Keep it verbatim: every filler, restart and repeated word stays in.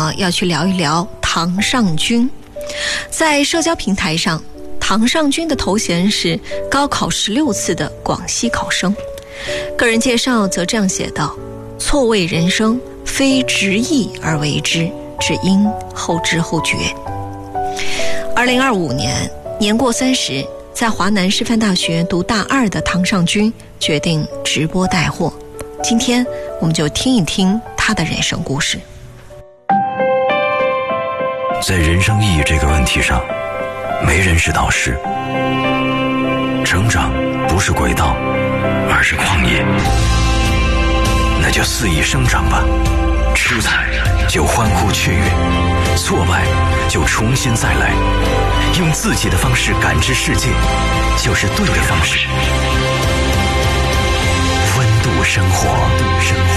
呢，要去聊一聊唐尚君。在社交平台上，唐尚君的头衔是高考十六次的广西考生。个人介绍则这样写道：错位人生，非执意而为之，只因后知后觉。二零二五年，年过三十，在华南师范大学读大二的唐尚君决定直播带货。今天我们就听一听他的人生故事。 在人生意义这个问题上，没人是导师。成长不是轨道，而是旷野。那就肆意生长吧，失败就欢呼雀跃，挫败就重新再来，用自己的方式感知世界，就是对的方式。温度生活。